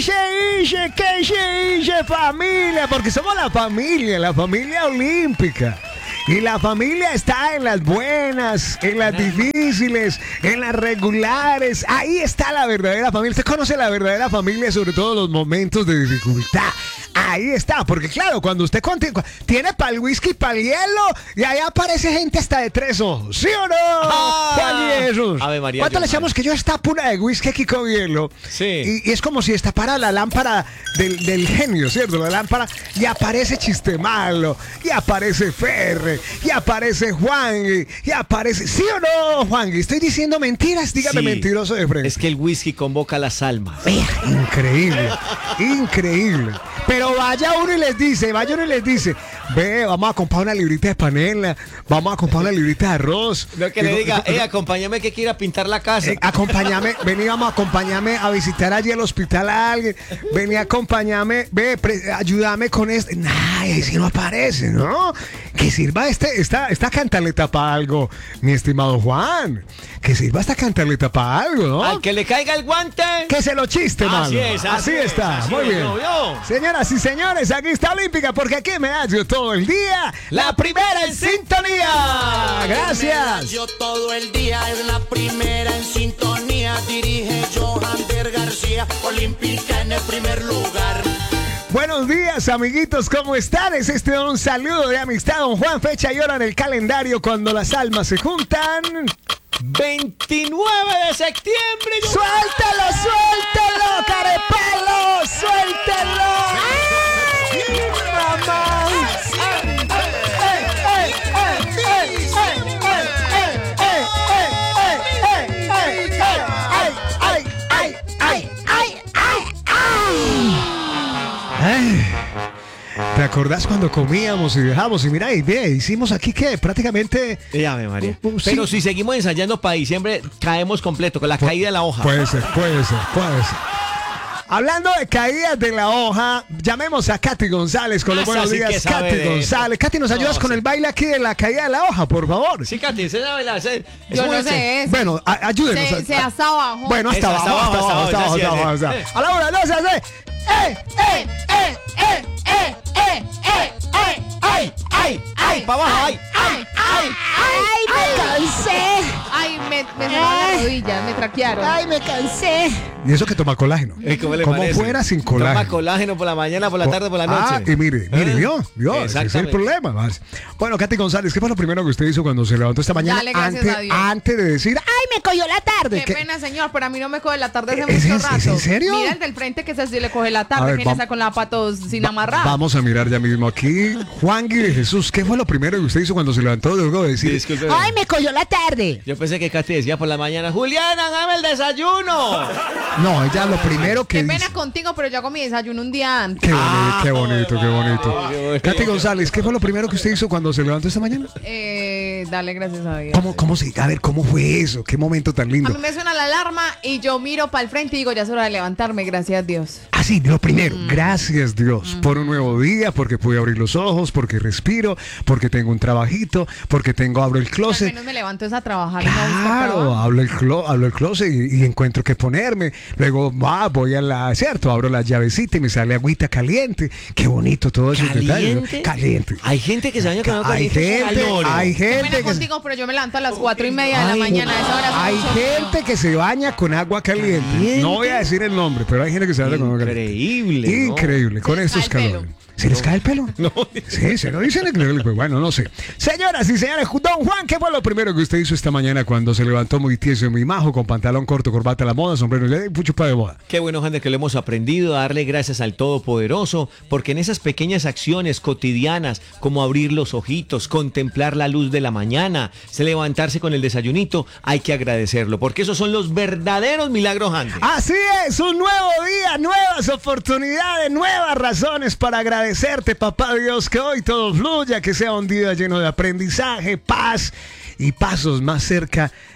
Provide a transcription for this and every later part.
¿Qué se dice, familia? Porque somos la familia olímpica. Y la familia está en las buenas, en las difíciles, en las regulares. Ahí está la verdadera familia. Usted conoce la verdadera familia, sobre todo en los momentos de dificultad. Ahí está, porque claro, cuando usted tiene para el whisky, para el hielo, y ahí aparece gente hasta de 3 ojos. ¿Sí o no? Juan y Jesús. Ave María. ¿Cuánto le echamos que yo destapo una de whisky aquí con hielo? Sí. Y es como si destapara la lámpara del genio, ¿cierto? La lámpara, y aparece Chistemalo, y aparece Ferre, y aparece Juan, y aparece... ¿Sí o no, Juan? ¿Estoy diciendo mentiras? Dígame, Sí. mentiroso de frente. Es que el whisky convoca las almas. Increíble, increíble. Pero vaya uno y les dice, ve, vamos a comprar una librita de panela, vamos a comprar una librita de arroz. No, que le diga, acompáñame que quiera pintar la casa. Acompáñame, acompáñame a visitar allí el hospital a alguien. Vení, acompáñame, ayúdame con esto. Nah, ahí sí no aparece, ¿no? Que sirva esta cantaleta para algo, mi estimado Juan. Que sirva esta cantaleta para algo, ¿no? Al que le caiga el guante. Que se lo chiste, mano. Así es, está, muy bien. Señoras y señores, aquí está Olímpica, porque aquí me hallo todo el día. La primera en sintonía. Gracias. Yo todo el día es la primera en sintonía. Dirige Johander García, Olímpica en el primer lugar. Buenos días, amiguitos, ¿cómo están? Es un saludo de amistad, don Juan. Fecha y hora en el calendario cuando las almas se juntan. 29 de septiembre. ¡Suéltelo, carepalo! ¡Suéltelo! ¡Ay, mamá! ¿Te acordás cuando comíamos y dejamos? Y mira, hicimos aquí que prácticamente... Ave María. Sí. Pero si seguimos ensayando para diciembre, caemos completo con la caída de la hoja. Puede ser. Hablando de caídas de la hoja, llamemos a Katy González con los buenos días. Katy González. Katy, ¿nos ayudas con el baile aquí de la caída de la hoja, por favor? Sí, Katy, se da bailar. Yo no sé eso. Bueno, ayúdenos. Se hasta abajo. Bueno, hasta abajo. A la hora, no se hace. ¡Ay! ¡Para abajo! ¡Ay, me cansé! ¡Ay, me cerraron las rodillas, me traquearon! ¡Ay, me cansé! Y eso que toma colágeno. ¿Cómo le Como parece? fuera sin colágeno. Toma colágeno por la mañana, por la tarde, por la noche. Y mire, vio, ese es el problema. Bueno, Katy González, ¿qué fue lo primero que usted hizo cuando se levantó esta mañana? Dale, gracias a Dios. Antes de decir, ¡ay, me cogió la tarde! Qué pena, señor, pero a mí no me coge la tarde hace ¿Es mucho rato. en serio? Mira el del frente que se sí le coge la A tarde, ver, que está con la patos sin amarrar. Vamos a mirar ya mismo aquí. Juan Gui de Jesús, ¿qué fue lo primero que usted hizo cuando se levantó luego de decir, Disculpe. ¡ay, me cogió la tarde! Yo pensé que Katy decía por la mañana, Juliana, dame el desayuno. No, ella lo primero que Qué dice... pena contigo, pero yo hago mi desayuno un día antes. Qué bonito. qué bonito. Katy González, ¿qué fue lo primero que usted hizo cuando se levantó esta mañana? Dale, gracias a Dios. ¿Cómo fue eso? ¿Qué momento tan A lindo? mí me suena la alarma y yo miro para el frente y digo, ya es hora de levantarme, gracias a Dios. Sí, lo primero, gracias Dios por un nuevo día, porque pude abrir los ojos, porque respiro, porque tengo un trabajito, porque abro el Al closet. menos me levanto es a trabajar. y no a buscar Claro, trabajo. hablo el closet y encuentro qué ponerme. Luego voy abro la llavecita y me sale agüita caliente. Qué bonito todo eso. ¿Caliente? Caliente. Hay gente que se baña con agua Hay caliente. gente Qué pena que contigo, pero yo me levanto a las 4:30 de la mañana. A esa hora hay gente que se baña con agua caliente. ¿Caliente? No voy a decir el nombre, pero hay gente que se baña con agua caliente. Increíble, ¿no? Increíble, con Se les estos cae el calores. ¿Se les cae el pelo? No. Sí, se lo dicen. Pues bueno, no sé. Señoras y señores, don Juan, ¿qué fue lo primero que usted hizo esta mañana cuando se levantó muy tieso y muy majo, con pantalón corto, corbata a la moda, sombrero y puchupa de moda? Qué bueno, Jander, que lo hemos aprendido a darle gracias al Todopoderoso, porque en esas pequeñas acciones cotidianas, como abrir los ojitos, contemplar la luz de la mañana, levantarse con el desayunito, hay que agradecerlo, porque esos son los verdaderos milagros, Jander. Así es, un nuevo día, nuevas oportunidades, nuevas razones para agradecerte, papá Dios, que hoy todo fluya, que sea un día lleno de aprendizaje, paz y pasos más cerca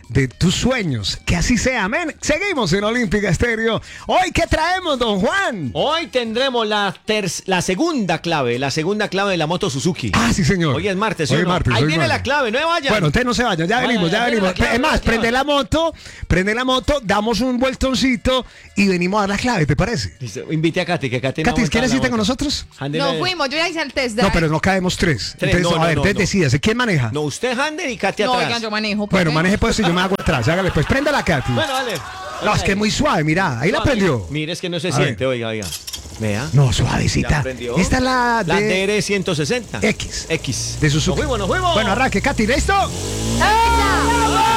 de tus sueños. Que así sea, amén. Seguimos en Olímpica Estéreo. Hoy, ¿qué traemos, don Juan? Hoy tendremos la segunda clave de la moto Suzuki. Ah, sí, señor. Hoy es martes, ¿sí Hoy o es no? martes, Ahí hoy viene martes. la clave, no se vayan. Bueno, ustedes no se vayan, ya venimos, ya venimos. Es más, prende la moto, damos un vueltoncito y venimos a dar la clave, ¿te parece? Listo, invite a Katy, que Katy no Katy, aguanta ¿quieres la irte con moto. nosotros? Ándele. No fuimos, yo ya hice el test. No, pero no caemos tres. Tres, Entonces, no, a ver, no, entonces no. decídase, ¿quién maneja? No, usted Hander y Katy No, atrás. oigan, yo manejo. ¿por Bueno, qué? maneje pues y yo me hago atrás. Hágale pues, prenda la Katy. Bueno, dale. No, es que es muy suave, mira, ahí la prendió. Mire, es que no se A siente, ver. oiga. Vea. No, Ya suavecita. prendió. Esta es la La de DR160. X. X. De Suzuki. Nos fuimos. Bueno, arranque, Katy, ¿listo? ¡Esa!